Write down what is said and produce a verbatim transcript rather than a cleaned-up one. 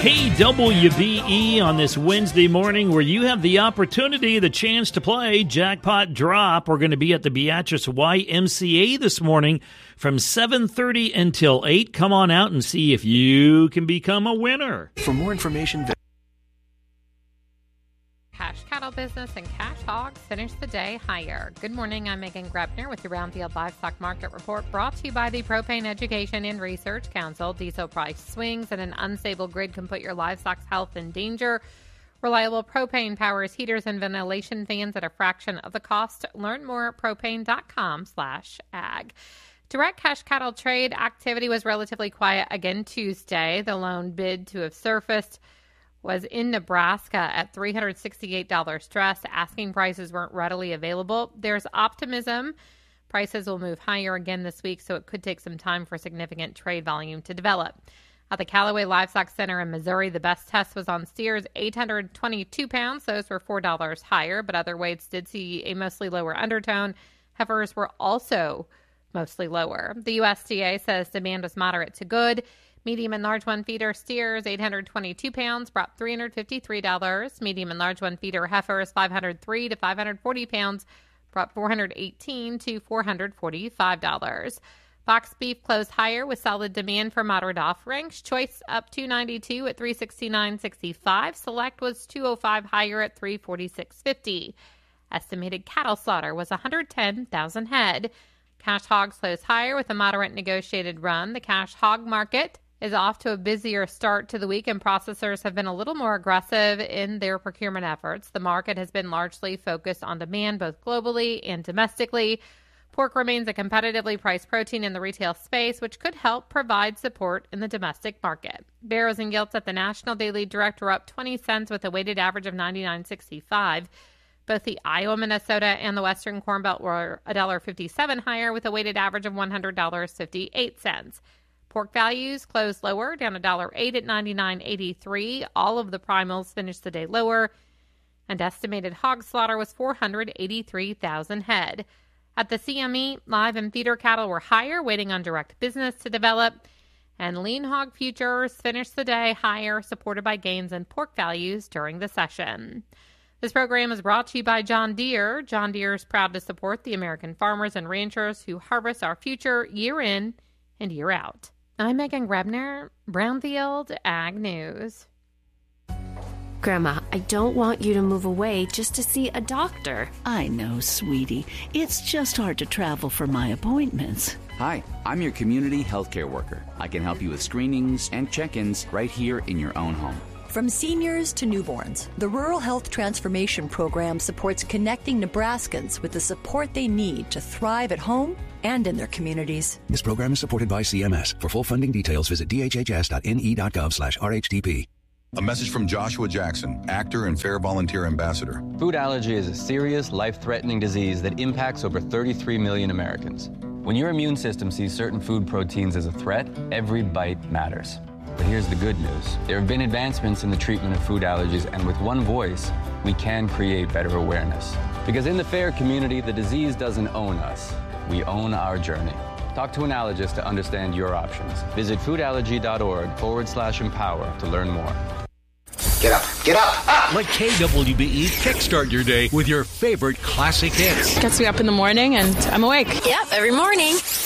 K W B E on this Wednesday morning, where you have the opportunity, the chance to play Jackpot Drop. We're going to be at the Beatrice Y M C A this morning from seven thirty until eight. Come on out and see if you can become a winner. For more information, Cash cattle business and cash hogs finish the day higher. Good morning, I'm Megan Grebner with your Brownfield Livestock Market Report, brought to you by the Propane Education and Research Council. Diesel price swings and an unstable grid can put your livestock's health in danger. Reliable propane powers heaters and ventilation fans at a fraction of the cost. Learn more at propane.com slash ag. Direct cash cattle trade activity was relatively quiet again Tuesday. The lone bid to have surfaced was in Nebraska at three hundred sixty-eight dollars stress. Asking prices weren't readily available. There's optimism. Prices will move higher again this week, so it could take some time for significant trade volume to develop. At the Callaway Livestock Center in Missouri, the best test was on steers, eight hundred twenty-two pounds. Those were four dollars higher, but other weights did see a mostly lower undertone. Heifers were also mostly lower. The U S D A says demand was moderate to good. Medium and large one feeder steers, eight hundred twenty-two pounds, brought three hundred fifty-three dollars. Medium and large one feeder heifers, five hundred three to five hundred forty pounds, brought four hundred eighteen to four hundred forty-five dollars. Box beef closed higher with solid demand for moderate offerings. Choice up two ninety-two at three sixty-nine sixty-five. Select was two oh five higher at three forty-six fifty. Estimated cattle slaughter was one hundred ten thousand head. Cash hogs closed higher with a moderate negotiated run. The cash hog market is off to a busier start to the week, and processors have been a little more aggressive in their procurement efforts. The market has been largely focused on demand both globally and domestically. Pork remains a competitively priced protein in the retail space, which could help provide support in the domestic market. Barrows and gilts at the National Daily Direct were up twenty cents with a weighted average of ninety-nine sixty-five. Both the Iowa, Minnesota, and the Western Corn Belt were one dollar fifty-seven higher with a weighted average of one hundred dollars and fifty-eight cents. Pork values closed lower, down one dollar eight at ninety-nine eighty-three. All of the primals finished the day lower, and estimated hog slaughter was four hundred eighty-three thousand head. At the C M E, live and feeder cattle were higher, waiting on direct business to develop, and lean hog futures finished the day higher, supported by gains in pork values during the session. This program is brought to you by John Deere. John Deere is proud to support the American farmers and ranchers who harvest our future year in and year out. I'm Megan Grebner, Brownfield Ag News. Grandma, I don't want you to move away just to see a doctor. I know, sweetie. It's just hard to travel for my appointments. Hi, I'm your community healthcare worker. I can help you with screenings and check-ins right here in your own home. From seniors to newborns, the Rural Health Transformation Program supports connecting Nebraskans with the support they need to thrive at home and in their communities. This program is supported by C M S. For full funding details, visit d h h s dot n e dot gov slash r h t p. A message from Joshua Jackson, actor and Fair Volunteer Ambassador. Food allergy is a serious, life-threatening disease that impacts over thirty-three million Americans. When your immune system sees certain food proteins as a threat, every bite matters. But here's the good news. There have been advancements in the treatment of food allergies, and with one voice, we can create better awareness. Because in the FAIR community, the disease doesn't own us. We own our journey. Talk to an allergist to understand your options. Visit foodallergy.org forward slash empower to learn more. Get up, get up, up! Let K W B E kickstart your day with your favorite classic hits. Gets me up in the morning and I'm awake. Yep, every morning.